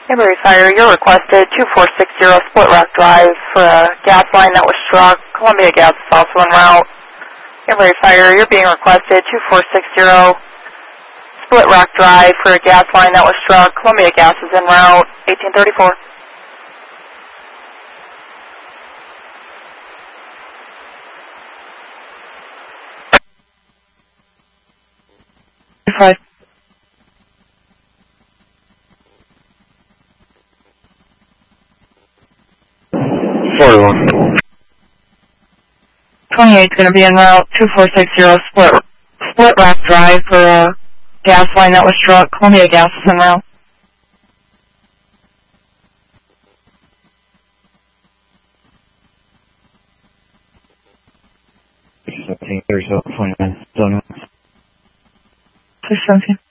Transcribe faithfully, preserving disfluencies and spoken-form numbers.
Hamburg Fire, you're requested two four six zero Split Rock Drive for a gas line that was struck. Columbia Gas is also en route. Hamburg Fire, you're being requested two four six zero Split Rock Drive for a gas line that was struck. Columbia Gas is en route. eighteen thirty-four. Five. forty-one. twenty-eight is going to be en route. two four six zero Split, Split Rock Drive for a gas line that was struck. Columbia Gas is en route. seventeen, thirty-seven, twenty-nine, six seventeen.